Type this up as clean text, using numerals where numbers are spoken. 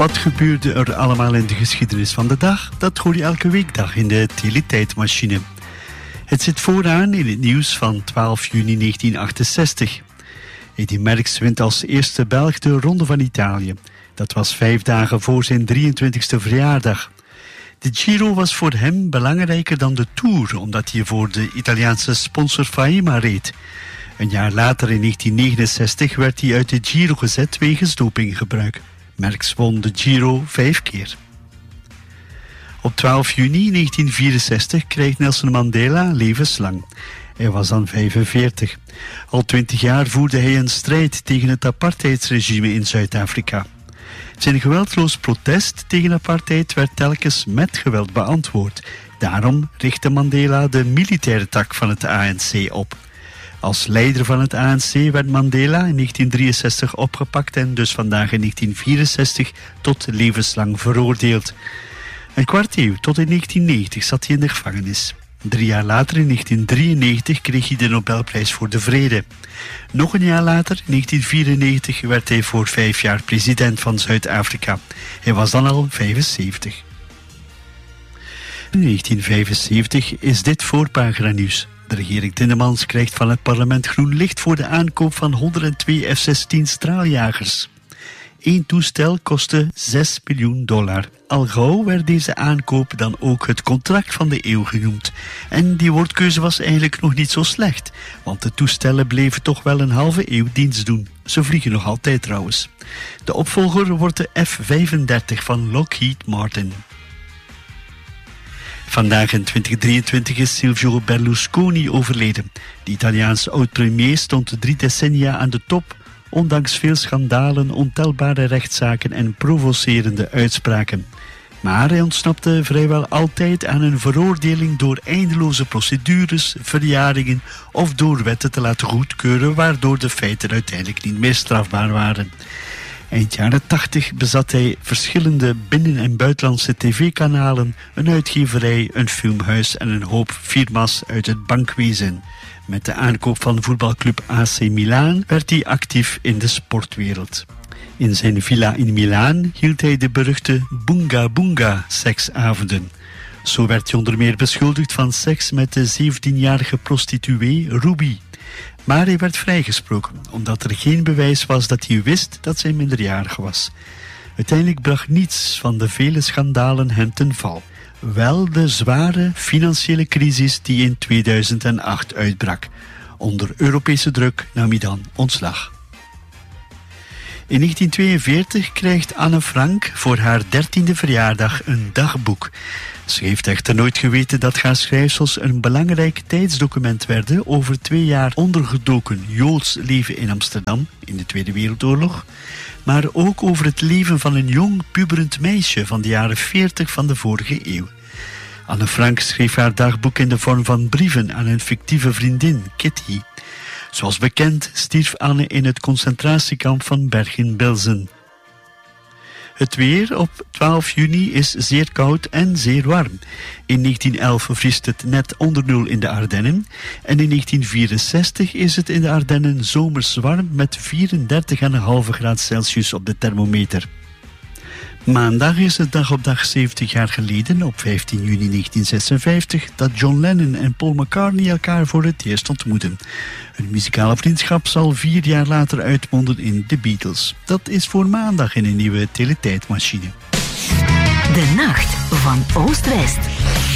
Wat gebeurde er allemaal in de geschiedenis van de dag? Dat hoor je elke weekdag in de Teletijdmachine. Het zit vooraan in het nieuws van 12 juni 1968. Eddy Merckx wint als eerste Belg de Ronde van Italië. Dat was 5 dagen voor zijn 23e verjaardag. De Giro was voor hem belangrijker dan de Tour, omdat hij voor de Italiaanse sponsor Faema reed. Een jaar later, in 1969, werd hij uit de Giro gezet wegens dopinggebruik. Merckx won de Giro 5 keer. Op 12 juni 1964 krijgt Nelson Mandela levenslang. Hij was dan 45. Al 20 jaar voerde hij een strijd tegen het apartheidsregime in Zuid-Afrika. Zijn geweldloos protest tegen apartheid werd telkens met geweld beantwoord. Daarom richtte Mandela de militaire tak van het ANC op. Als leider van het ANC werd Mandela in 1963 opgepakt en dus vandaag in 1964 tot levenslang veroordeeld. Een kwart eeuw, tot in 1990, zat hij in de gevangenis. 3 jaar later, in 1993, kreeg hij de Nobelprijs voor de Vrede. Nog een jaar later, in 1994, werd hij voor 5 jaar president van Zuid-Afrika. Hij was dan al 75. In 1975 is dit voorpagina nieuws. De regering Tindemans krijgt van het parlement groen licht voor de aankoop van 102 F-16 straaljagers. 1 toestel kostte $6 miljoen. Al gauw werd deze aankoop dan ook het contract van de eeuw genoemd. En die woordkeuze was eigenlijk nog niet zo slecht, want de toestellen bleven toch wel een halve eeuw dienst doen. Ze vliegen nog altijd trouwens. De opvolger wordt de F-35 van Lockheed Martin. Vandaag in 2023 is Silvio Berlusconi overleden. De Italiaanse oud-premier stond 3 decennia aan de top, ondanks veel schandalen, ontelbare rechtszaken en provocerende uitspraken. Maar hij ontsnapte vrijwel altijd aan een veroordeling door eindeloze procedures, verjaringen of door wetten te laten goedkeuren, waardoor de feiten uiteindelijk niet meer strafbaar waren. Eind jaren 80 bezat hij verschillende binnen- en buitenlandse tv-kanalen, een uitgeverij, een filmhuis en een hoop firma's uit het bankwezen. Met de aankoop van voetbalclub AC Milan werd hij actief in de sportwereld. In zijn villa in Milaan hield hij de beruchte Bunga Bunga seksavonden. Zo werd hij onder meer beschuldigd van seks met de 17-jarige prostituee Ruby. Maar hij werd vrijgesproken, omdat er geen bewijs was dat hij wist dat zij minderjarig was. Uiteindelijk bracht niets van de vele schandalen hem ten val. Wel de zware financiële crisis die in 2008 uitbrak. Onder Europese druk nam hij dan ontslag. In 1942 krijgt Anne Frank voor haar 13e verjaardag een dagboek. Ze heeft echter nooit geweten dat haar schrijfsels een belangrijk tijdsdocument werden over 2 jaar ondergedoken Joods leven in Amsterdam in de Tweede Wereldoorlog, maar ook over het leven van een jong puberend meisje van de jaren 40 van de vorige eeuw. Anne Frank schreef haar dagboek in de vorm van brieven aan een fictieve vriendin, Kitty. Zoals bekend stierf Anne in het concentratiekamp van Bergen-Belsen. Het weer op 12 juni is zeer koud en zeer warm. In 1911 vriest het net onder nul in de Ardennen. En in 1964 is het in de Ardennen zomers warm met 34,5 graden Celsius op de thermometer. Maandag is het dag op dag 70 jaar geleden, op 15 juni 1956, dat John Lennon en Paul McCartney elkaar voor het eerst ontmoeten. Hun muzikale vriendschap zal 4 jaar later uitmonden in The Beatles. Dat is voor maandag in een nieuwe Teletijdmachine. De nacht van Oost-West.